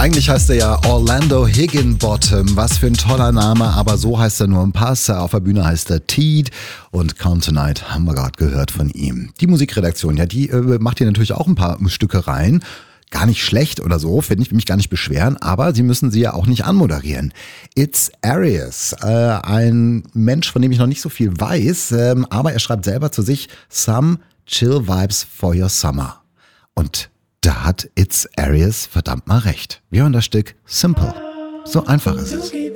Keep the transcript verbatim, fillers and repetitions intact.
Eigentlich heißt er ja Orlando Higginbottom. Was für ein toller Name, aber so heißt er nur im Pass. Auf der Bühne heißt er Teed und Count Tonight haben wir gerade gehört von ihm. Die Musikredaktion, ja, die äh, macht hier natürlich auch ein paar Stücke rein. Gar nicht schlecht oder so, finde ich, will mich gar nicht beschweren, aber sie müssen sie ja auch nicht anmoderieren. It's Arius, äh, ein Mensch, von dem ich noch nicht so viel weiß, ähm, aber er schreibt selber zu sich Some Chill Vibes for Your Summer. Und da hat It's Arius verdammt mal recht. Wir hören das Stück Simple. So einfach ist es.